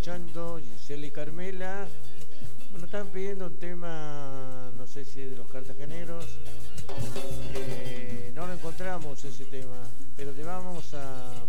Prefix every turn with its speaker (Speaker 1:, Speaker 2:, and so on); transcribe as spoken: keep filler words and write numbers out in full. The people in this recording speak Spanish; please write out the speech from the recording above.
Speaker 1: escuchando Giselle y Carmela. Bueno, están pidiendo un tema, no sé si de los cartageneros. Eh, no lo encontramos ese tema, pero te vamos a